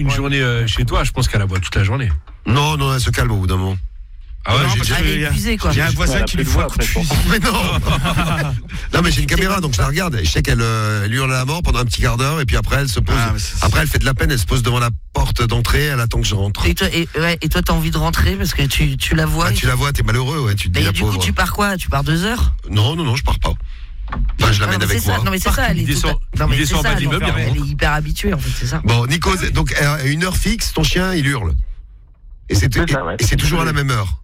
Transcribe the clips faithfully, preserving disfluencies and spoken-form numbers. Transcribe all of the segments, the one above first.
Une ouais. journée euh, chez toi, je pense qu'elle aboie toute la journée. Non, non, elle se calme au bout d'un moment. Ah ouais, non, j'ai elle est épuisée, quoi. Il y a un voisin qui lui fait un coup de fusil. Mais non. Non, mais j'ai une caméra, donc je la regarde. Je sais qu'elle euh, elle hurle à la mort pendant un petit quart d'heure, et puis après elle se pose. Ah, après elle fait de la peine, elle se pose devant la porte d'entrée, elle attend que je rentre. Et toi, et, ouais, et toi, t'as envie de rentrer parce que tu, tu la vois. Ah, tu la vois, t'es malheureux, ouais. Tu te dis et la du pauvre. coup, tu pars quoi? Tu pars deux heures? Non, non, non, je pars pas. Enfin, je l'amène non, avec moi. Ça. Non, mais c'est ça, elle est, descend, tout... non, mais c'est ça, elle, elle, elle est hyper habituée, en fait, c'est ça. Bon, Nico, donc à une heure fixe, ton chien, il hurle. Et c'est, c'est, ça, ouais. et c'est toujours à la même heure.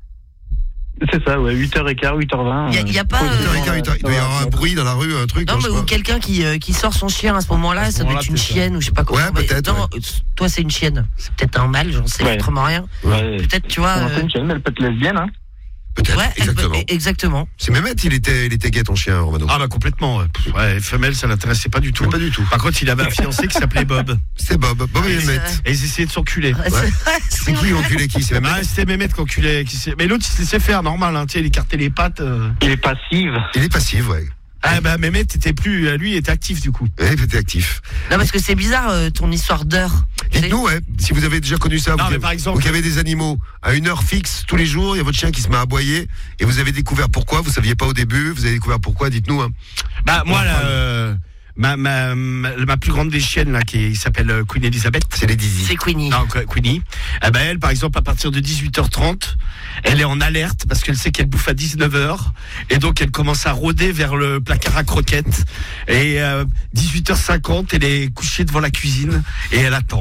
C'est ça, ouais, huit heures quinze, huit heures vingt. Il n'y a, a pas. huit heures quinze, huit heures, il doit y avoir un bruit dans la rue, un truc. Non, mais ou quelqu'un qui, euh, qui sort son chien à ce moment-là, à ce ça doit être une chienne ça. Ou je sais pas comment. Ouais, peut-être. Non, ouais. Toi, c'est une chienne. C'est peut-être un mâle, j'en sais ouais. Vraiment rien. Ouais. Peut-être, tu vois. C'est euh... une chienne, mais elle peut être lesbienne, hein. Peut-être, ouais, exactement. Peut, exactement. C'est Mehmet, il était, il était gay ton chien, Romano. Ah bah complètement. Ouais, ouais femelle, ça l'intéressait pas du tout. Mais pas du tout. Par contre, il avait un fiancé qui s'appelait Bob. C'est Bob, Bob et Mehmet. Et ils essayaient de s'enculer. Ouais. C'est, c'est qui enculé qui? C'est Mehmet. Ah, c'était Mehmet qui enculait. Qui mais l'autre, il se laissait faire, normal. Hein, tu sais, il écartait les pattes. Euh... Il est passif. Il est passif, ouais. Ah bah Mehmet était plus, lui était actif du coup. Oui, il était actif. Non parce que c'est bizarre euh, ton histoire d'heure. Dites-nous, ouais, si vous avez déjà connu ça, non, vous, mais par exemple, vous avez des animaux à une heure fixe tous les jours, il y a votre chien qui se met à aboyer et vous avez découvert pourquoi, vous saviez pas au début, vous avez découvert pourquoi, dites-nous. Hein. Bah moi là, euh, ma, ma, ma ma plus grande des chiennes là qui s'appelle Queen Elizabeth. C'est les Dizzy. C'est Queenie. Non, Queenie. Eh ben elle par exemple à partir de dix-huit heures trente, elle est en alerte parce qu'elle sait qu'elle bouffe à dix-neuf heures et donc elle commence à rôder vers le placard à croquettes et euh, dix-huit heures cinquante elle est couchée devant la cuisine et elle attend.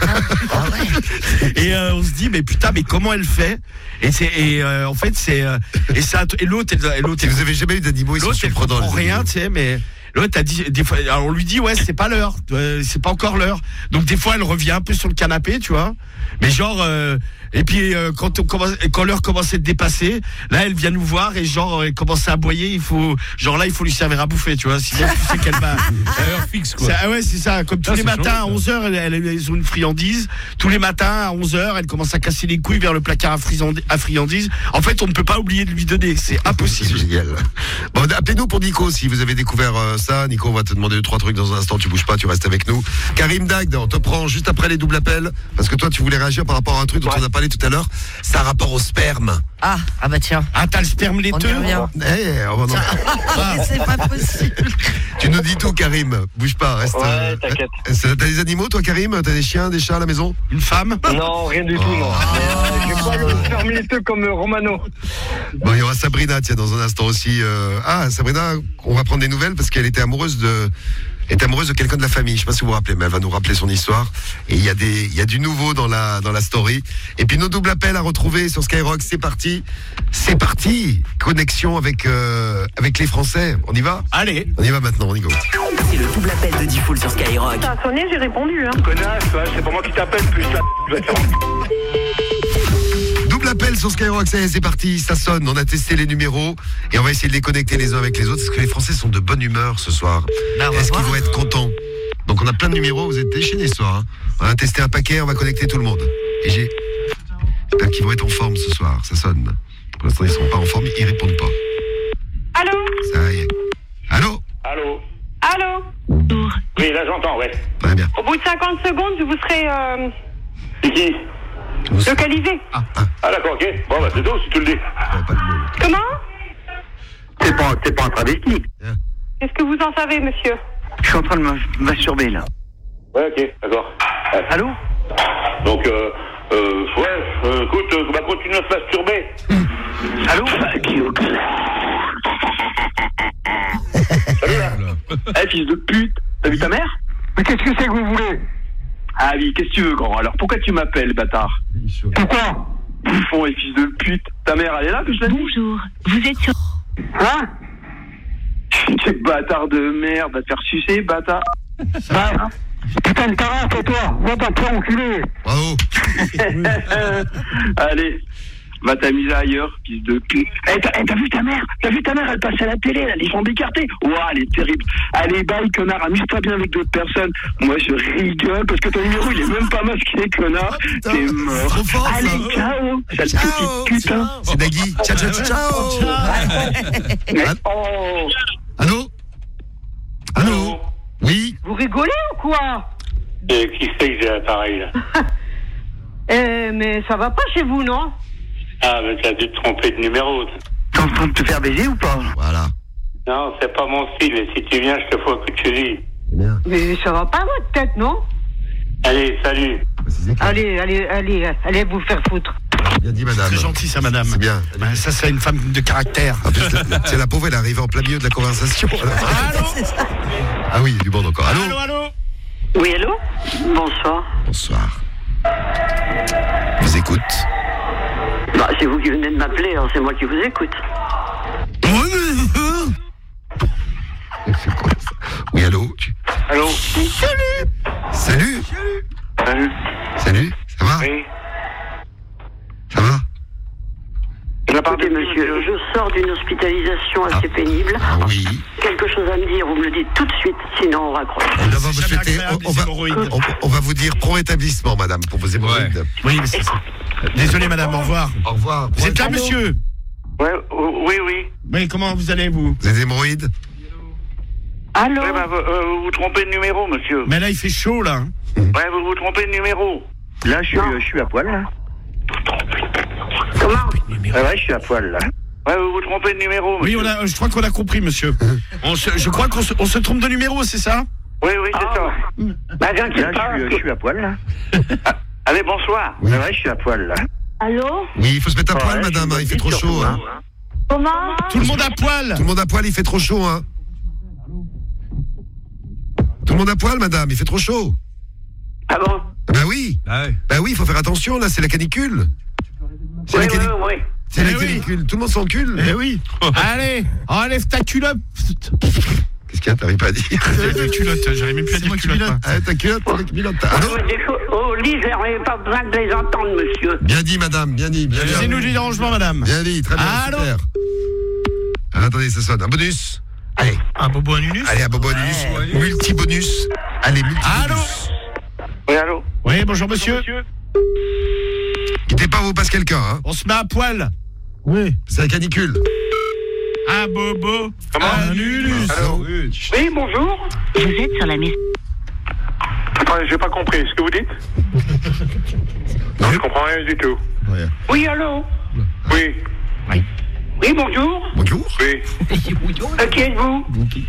Ah ouais. Et euh, on se dit mais putain mais comment elle fait? Et c'est et euh, en fait c'est euh, et ça et l'autre et l'autre et vous avez jamais eu d'animaux, ils sont surprenants. L'autre elle comprend rien, tu sais, mais l'autre a dit des fois, alors on lui dit ouais c'est pas l'heure, c'est pas encore l'heure. Donc des fois elle revient un peu sur le canapé, tu vois. Mais genre euh, et puis euh, quand on commence, quand l'heure commence à être dépassée, là elle vient nous voir et genre elle commence à aboyer. Il faut genre là il faut lui servir à bouffer, tu vois. Sinon tu sais qu'elle va. À heure fixe quoi. Ah ouais c'est ça. Comme tous ah, les matins chaud, à onze heures, elles, elles, elles ont une friandise. Tous les matins à onze heures, elle commence à casser les couilles vers le placard à, friandise, à friandise. En fait on ne peut pas oublier de lui donner. C'est impossible. C'est génial. Bon appelez-nous pour Nico si vous avez découvert euh, ça. Nico on va te demander deux trois trucs dans un instant. Tu bouges pas, tu restes avec nous. Karim Dagd, on te prend juste après les doubles appels parce que toi tu voulais réagir par rapport à un truc dont ouais. on a parlé tout à l'heure. C'est un rapport au sperme. Ah, ah bah tiens. Ah, t'as le sperme laiteux. Eh, on va ah. C'est pas possible. Tu nous dis tout, Karim. Bouge pas, reste. Ouais, t'inquiète. Euh, t'as des animaux, toi, Karim? T'as des chiens, des chats à la maison? Une femme? Non, rien du tout, oh. non. Euh, j'ai pas le sperme laiteux comme Romano. Bon, il y aura Sabrina, tiens, dans un instant aussi. Euh... Ah, Sabrina, on va prendre des nouvelles parce qu'elle était amoureuse de. est amoureuse de quelqu'un de la famille. Je sais pas si vous vous rappelez, mais elle va nous rappeler son histoire. Et il y a des, il y a du nouveau dans la, dans la story. Et puis nos doubles appels à retrouver sur Skyrock. C'est parti. C'est parti. Connexion avec, euh, avec les Français. On y va? Allez. On y va maintenant, on y go. C'est le double appel de Diffoul sur Skyrock. Ça a sonné, j'ai répondu, hein. Connasse, ouais, c'est pas moi qui t'appelle, plus la je vais te faire. Double appel sur Skyrock, ça y est, c'est parti, ça sonne, on a testé les numéros et on va essayer de les connecter les uns avec les autres. Est-ce que les Français sont de bonne humeur ce soir? Ben, Est-ce qu'ils vont être contents? Donc on a plein de numéros, vous êtes déchaînés ce soir. Hein. On a testé un paquet, on va connecter tout le monde. Et j'ai... J'espère qu'ils vont être en forme ce soir, ça sonne. Pour l'instant ils sont pas en forme, ils répondent pas. Allô? Ça y est. Allô? Allô? Allô? Oui, là j'entends, ouais. Très bien. Au bout de cinquante secondes, vous serez euh, C'est qui? Vous... localisé. Ah, ah. Ah d'accord, ok. Bon bah c'est tout si tu le dis. Oh, pas de mots. Comment? C'est pas, c'est pas un travesti. Yeah. Qu'est-ce que vous en savez, monsieur? Je suis en train de me masturber là. Ouais, ok, d'accord. Ouais. Allô? Donc, euh, euh, ouais, euh, écoute, on va continuer à se masturber. Mmh. Allô? Salut là. Eh, hey, fils de pute, t'as vu ta mère? Mais qu'est-ce que c'est que vous voulez? Ah oui, qu'est-ce que tu veux, grand? Alors pourquoi tu m'appelles, bâtard? Pourquoi? Bouffon et fils de pute. Ta mère, elle est là que je la dis? Bonjour, vous êtes sur... Hein? Quel bâtard de merde, va te faire sucer, bâtard. Bah, putain de tarant, c'est toi. Va t'en prendre, enculé. Bravo. Allez, va t'amuser ailleurs, fils de pute. Eh, t'as, eh, t'as vu ta mère? T'as vu ta mère? Elle passe à la télé, là, les jambes écartées. Ouah, elle est terrible. Allez, bye, connard, amuse-toi bien avec d'autres personnes. Moi, je rigole parce que ton numéro, il est même pas masqué, connard. Oh, t'es mort. Trop fort, allez, ça. ciao. Sale petite putain. C'est Nagui. Ciao, ciao, ciao. Ciao. Oh. Allô? Allô? Oui? Vous rigolez ou quoi? Et qui c'est que j'ai l'appareil, là? Eh, mais ça va pas chez vous, non? Ah, mais t'as dû te tromper de numéro. T'es en train de te faire baiser ou pas? Voilà. Non, c'est pas mon style. Et si tu viens, je te fous un coup de cheville. Bien. Mais ça va pas votre tête, non? Allez, salut. Allez, allez, allez, allez vous faire foutre. Bien dit, madame. C'est gentil, ça, madame. C'est bien. Ben, ça, c'est une femme de caractère. En plus, la, la, c'est la pauvre, elle est arrivée en plein milieu de la conversation. Allô? Ah oui, du bon encore. Allô, Allô, allô? Oui, allô? Bonsoir. Bonsoir. Je vous écoute. Bah, c'est vous qui venez de m'appeler, alors c'est moi qui vous écoute. C'est quoi ça? Oui, allô? Allô? Salut. Salut. Salut. Ça va? Oui. Ça va? Écoutez, monsieur, je sors d'une hospitalisation assez Ah. pénible. Ah oui. Quelque chose à me dire, vous me le dites tout de suite, sinon on raccroche. On va, vous jamais souhaiter- agréable, on, on les va, hémorroïdes. on, on va vous dire pro établissement, madame, pour vos hémorroïdes. Oui, mais c'est ça. Désolé, madame, au revoir. Au revoir. Vous êtes là, Allô? monsieur? Ouais, oh, oui, oui. Oui, comment vous allez, vous? Vous avez des hémorroïdes? Allô? Ouais, bah, vous, euh, vous vous trompez de numéro, monsieur. Mais là, il fait chaud, là. Ouais, vous vous trompez de numéro. Là, je suis, je suis à poil, là. Comment? Ah ouais, je suis à poil, là. Ouais, vous vous trompez de numéro, Oui, monsieur. on a, je crois qu'on a compris, monsieur. On se, je crois qu'on se, on se trompe de numéro, c'est ça? Oui, oui, c'est ça. Bah, Là, t'inquiète pas. je suis, je suis à poil, là. Ah, allez, bonsoir. Oui. Ah ouais, je suis à poil, là. Allô? Oui, il faut se mettre à poil, Ouais, madame, je hein, suis il fait trop surtout, chaud. Hein. Comment? Tout le monde à poil. Tout le monde à poil, il fait trop chaud. Hein. Tout le monde à poil, madame, il fait trop chaud. Ah bon? Bah oui. Bah oui, il faut faire attention, là, c'est la canicule. C'est Oui, la, oui, cani- oui. c'est Eh la oui. canicule. Tout le monde s'encule. Eh oui. Allez, enlève ta culotte. Qu'est-ce qu'il y a, t'arrives pas à dire? Ta culotte, j'arrive même plus à dire culotte. moi. Ah, ta culotte, ta culotte. Allô? Des choses au lit, j'aurais pas besoin de les entendre, monsieur. Bien dit, madame, bien dit. Bien dit. Laissez-nous du dérangement, madame. Bien dit, très bien, Allô? super. Ah, attendez, ça sonne. Un bonus. Allez, Un bobo anulus. allez, un bonus. Multi-bonus. Allez, multi-bonus. Allô? Oui, allô? Oui, bonjour, monsieur. Quittez pas, vous passe quelqu'un, hein. On se met à poil. Oui. C'est la canicule. Un bobo Comment? anulus. Allô? Oui, bonjour. Vous êtes sur la messagerie. Attendez, j'ai pas compris ce que vous dites. Non, je comprends rien du tout. Ouais. Oui, allô? Oui, Oui, bonjour. Bonjour. oui. Euh, qui êtes-vous?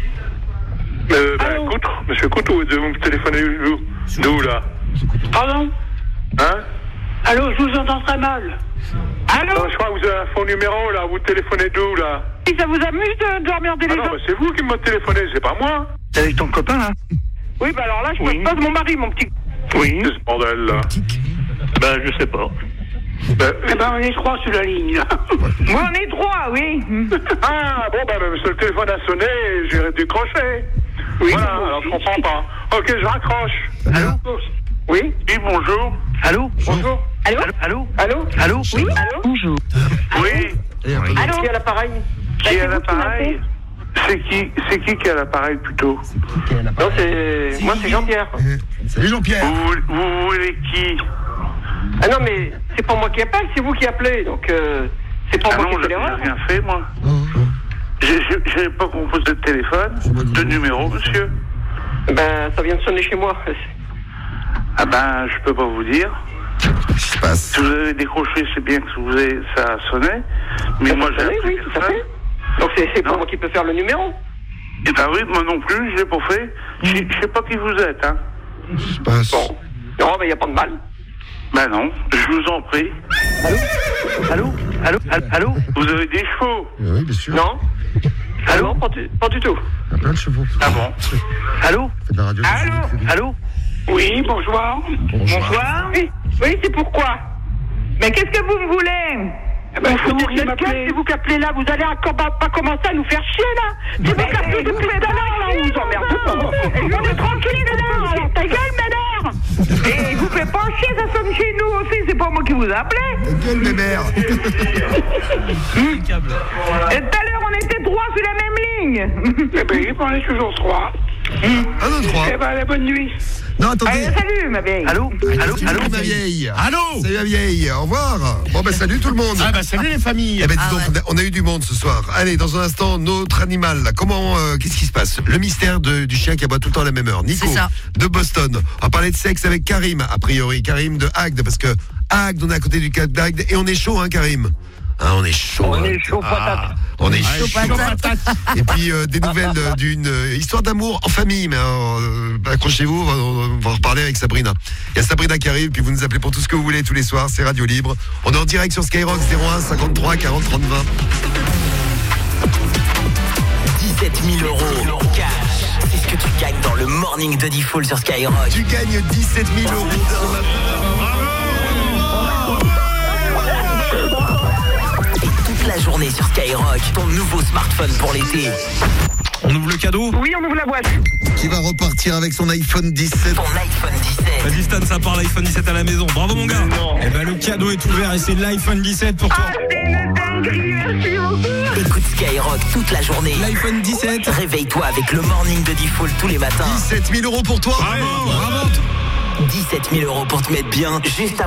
Euh, bah, Allô? Coutre, monsieur Coutre, vous vous me téléphonez d'où? D'où, là? Pardon? Hein? Allô, je vous entends très mal. Allô? Non, je crois que vous avez un faux numéro, là. Vous téléphonez d'où, là? Si ça vous amuse de dormir des Ah non, bah, c'est vous qui me téléphonez, c'est pas moi. T'es avec ton copain, là? Oui, bah alors là, je Oui. passe pas de mon mari, mon petit. Oui. C'est ce bordel, là. Ben, je sais pas. Ben, Eh ben, on est trois sur la ligne, là. Moi, on est trois, oui. ah, bon, ben, monsieur, le téléphone a sonné et j'ai décroché. Oui. Voilà, alors je comprends pas. Ok, je raccroche. Allô? Oui? Oui, bonjour. Allô? Bonjour. Allô? Allô? Allô? Allô? Oui? Allô? Bonjour. Oui. Allô? Qui a l'appareil? Qui est à l'appareil? C'est qui, c'est qui qui a l'appareil plutôt? Non, c'est... Moi, c'est Jean-Pierre. Salut Jean-Pierre. vous, vous voulez qui? Ah non, mais c'est pas moi qui appelle, c'est vous qui appelez, donc euh, c'est pas Ah moi non, qui j'ai fais j'ai l'erreur. rien fait, moi. J'ai j'ai- j'ai pas composé de téléphone, de numéro, monsieur. Ben, ça vient de sonner chez moi. Ah ben, je peux pas vous dire. Qu'est-ce qui se passe? Si vous avez décroché, c'est bien que vous avez, ça a sonné. Mais Ça moi, peut j'ai sonner, appris oui, que tout à ça. fait. Donc c'est c'est pas Non. moi qui peux faire le numéro. Eh ben oui, moi non plus, je l'ai pas fait. Je je sais pas qui vous êtes, hein. Qu'est-ce qui se passe? Bon. Non, ben, y a pas de mal. Ben non, je vous en prie. Allô? Allô? Allô? Allô? Vous avez des chevaux. Oui, bien sûr. Non? Allô? Non, pas du, pas du tout. Il y a plein de chevaux. Ah bon? Allô? Faites de la radio. Allô? Allô? Oui, bonjour. Bonsoir. Oui, oui, c'est pourquoi? Mais qu'est-ce que vous me voulez? Ben, vous foutez de notre gueule, c'est vous qui appelez là, vous allez encore pas, pas commencer à nous faire chier là. C'est vous qui appelez depuis tout à l'heure là, on vous emmerde pas. Et je vais tranquille dedans, alors ta gueule m'énerve. Et vous faites pas chier, ça sonne chez nous aussi, c'est pas moi qui vous appelez. Ta gueule, mes mères. Et tout à l'heure on était trois sur la même ligne. Eh ben, on est toujours trois. un, deux, trois. Eh ben, la bonne nuit. Non, attendez. Allez, salut, ma vieille. Allô Allô Salut, Allô ma vieille. Allô. Salut ma vieille, au revoir. Bon bah salut tout le monde. Ah bah salut les familles. Eh ben, dis Ah donc, ouais. on a- on a eu du monde ce soir. Allez, dans un instant, notre animal. Là. Comment, euh, qu'est-ce qui se passe? Le mystère de- du chien qui aboie tout le temps à la même heure. Nico, C'est ça. de Boston. On va parler de sexe avec Karim, a priori. Karim de Agde, parce que Agde, on est à côté du Cap d'Agde et on est chaud, hein, Karim. Hein, on est chaud. On hein. est chaud patate. On est Ah, chaud. chaud patate. Et puis euh, des nouvelles euh, d'une euh, histoire d'amour en famille. Mais euh, accrochez-vous, on va, on va en reparler avec Sabrina. Il y a Sabrina qui arrive, puis vous nous appelez pour tout ce que vous voulez tous les soirs. C'est Radio Libre. On est en direct sur Skyrock zéro un cinquante-trois quarante trente vingt. dix-sept mille euros cash. C'est ce que tu gagnes dans le morning de Diffoul sur Skyrock. Tu gagnes dix-sept mille euros. Et toute la journée sur Skyrock, ton nouveau smartphone pour l'été. On ouvre le cadeau. Oui, on ouvre la boîte. Qui va repartir avec son iPhone dix-sept. Ton iPhone dix-sept. Vas-y Stan, ça part l'iPhone dix-sept à la maison. Bravo mon gars. Eh ben le cadeau est ouvert et c'est l'iPhone dix-sept pour toi. Ah, c'est une dinguerie, merci beaucoup. Écoute Skyrock toute la journée. L'iPhone dix-sept. Réveille-toi avec le morning de Diffoul tous les matins. dix-sept mille euros pour toi. Bravo, bravo. dix-sept mille euros pour te mettre bien juste